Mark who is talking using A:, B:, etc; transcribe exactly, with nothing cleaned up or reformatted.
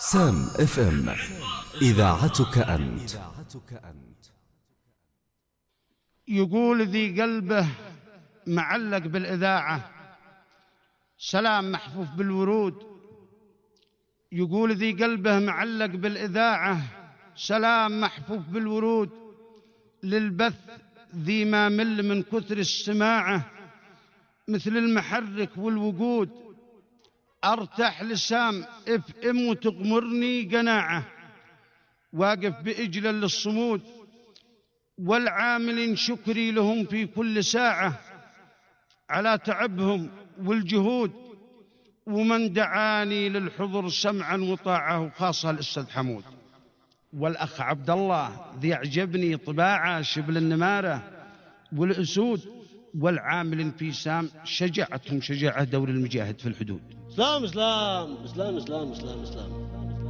A: سام اف ام، إذاعتك أنت.
B: يقول ذي قلبه معلق بالإذاعة سلام محفوف بالورود. يقول ذي قلبه معلق بالإذاعة سلام محفوف بالورود. للبث ذي ما مل من كثر السماعة مثل المحرك والوقود. أرتاح لسام اف ام وتغمرني قناعة، واقف بإجلال للصمود والعاملين شكري لهم في كل ساعة على تعبهم والجهود. ومن دعاني للحضور سمعا وطاعة وخاصة الأستاذ حمود. والأخ عبد الله ذي أعجبني طباعة شبل النمارة والأسود. والعامل في سام شجاعتهم شجاعة دور المجاهد في الحدود.
C: اسلام اسلام اسلام اسلام اسلام اسلام